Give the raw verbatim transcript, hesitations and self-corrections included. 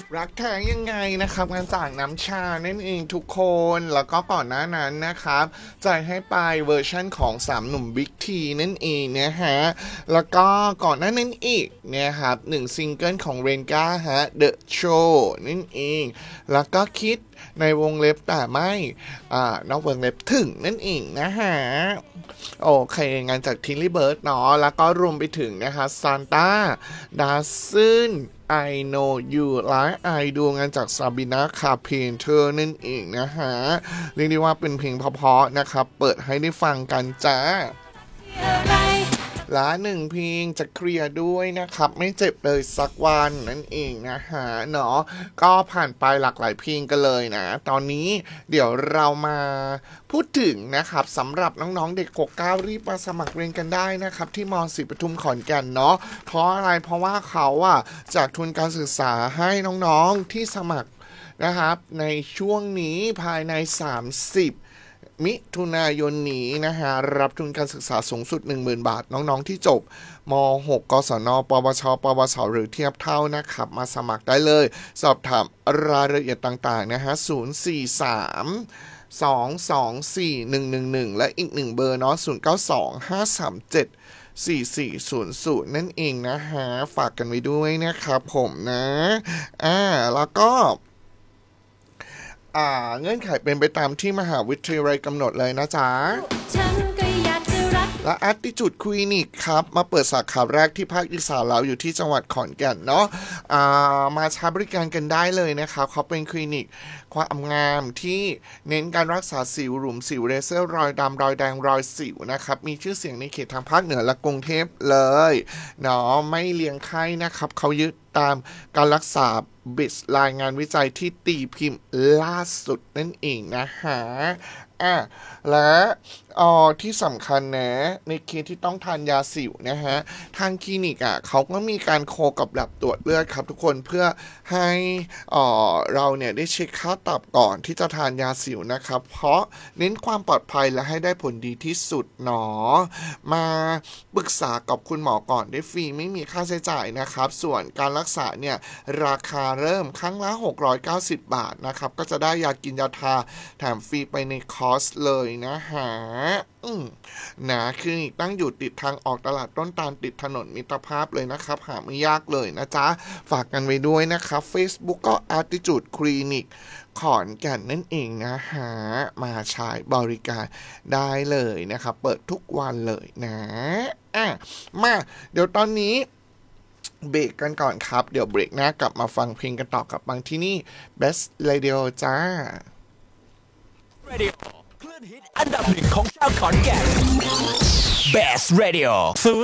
รักแท้ยังไงนะครับงานจากน้ำชานั่นเองทุกคนแล้วก็ก่อนหน้านั้นนะครับจ่ายให้ไปเวอร์ชั่นของสามหนุ่มบิ๊กทีนั่นเองนะฮะแล้วก็ก่อนหน้านั้นอีกเนี่ยครับหนึ่งซิงเกิลของเรนก้าฮะ The Show นั่นเองแล้วก็คิดในวงเล็บแต่ไม่อ่านอกวงเล็บถึงนั่นเองนะฮะโอเคงานจากทิลลี่เบิร์ดเนาะแล้วก็รวมไปถึงนะคะซานต้าดาซึนI know you like I ดูงานจากซาบินาคาเพนเทอร์นั่นเองนะฮะเรียกได้ว่าเป็นเพลงเพราะๆนะครับเปิดให้ได้ฟังกันจ้าและหนึ่งเพลงจะเคลียร์ด้วยนะครับไม่เจ็บเลยสักวันนั่นเองนะฮะเนาะก็ผ่านไปหลากหลายเพลงกันเลยนะตอนนี้เดี๋ยวเรามาพูดถึงนะครับสำหรับน้องๆเด็กหกเก้ารีบมาสมัครเรียนกันได้นะครับที่ม.ศรีปทุมขอนแก่นเนาะเพราะอะไรเพราะว่าเขาอ่ะจากทุนการศึกษาให้น้องๆที่สมัครนะครับในช่วงนี้ภายในสามสิบมิถุนายนนี้นะฮะรับทุนการศึกษาสูงสุด หนึ่งหมื่น บาทน้องๆที่จบม.หก กศน.ปวช.ปวส.หรือเทียบเท่านะครับมาสมัครได้เลยสอบถามรายละเอียดต่างๆนะฮะศูนย์ สี่ สาม สอง สอง สี่ หนึ่ง หนึ่ง หนึ่งและอีกหนึ่งเบอร์เนาะศูนย์ เก้า สอง ห้า สาม เจ็ด สี่ สี่ ศูนย์ ศูนย์ นั่นเองนะฮะฝากกันไว้ด้วยนะครับผมนะอ่าแล้วก็อ่าเงื่อนไขเป็นไปตามที่มหาวิทยาลัยกำหนดเลยนะจ๊ะและ Attitude Clinic ครับมาเปิดสาขาแรกที่ภาคอีสานแล้วอยู่ที่จังหวัดขอนแก่นเนาะอ่ามาใช้บริการกันได้เลยนะครับเขาเป็นคลินิกความงามที่เน้นการรักษาสิวหลุมสิวเลเซอร์รอยดำรอยแดงรอยสิวนะครับมีชื่อเสียงในเขตทางภาคเหนือและกรุงเทพเลยเนาะไม่เลี้ยงไข้นะครับเขายึดตามการรักษาบิสรายงานวิจัยที่ตีพิมพ์ล่าสุดนั่นเองนะฮะอ่ะและอ๋อที่สำคัญนะในเคสที่ต้องทานยาสิวนะฮะทางคลินิกอ่ะเขาก็มีการโคกับแลบตรวจเลือดครับทุกคนเพื่อให้อ๋อเราเนี่ยได้เช็คค่าตับก่อนที่จะทานยาสิวนะครับเพราะเน้นความปลอดภัยและให้ได้ผลดีที่สุดเนาะมาปรึกษากับคุณหมอก่อนได้ฟรีไม่มีค่าใช้จ่ายนะครับส่วนการรักษาเนี่ยราคาเริ่มครั้งละหกร้อยเก้าสิบบาทนะครับก็จะได้ยากินยาทาแถมฟรีไปในคอร์สเลยนะฮะอืมนะคลินิกตั้งอยู่ติดทางออกตลาดต้นตาลติดถนนมิตรภาพเลยนะครับหาไม่ยากเลยนะจ๊ะฝากกันไว้ด้วยนะครับ Facebook ก็ Attitude Clinic ขอนแก่นนั่นเองนะฮะมาใช้บริการได้เลยนะครับเปิดทุกวันเลยนะอ่ะมาเดี๋ยวตอนนี้เบรกกันก่อนครับเดี๋ยวเบรกหน้ากลับมาฟังเพลงกันต่อกับบางที่นี่ Best Radio จ้า Radio คลื่นฮิตอันดับหนึ่งของชาวขอนแก่น Best Radio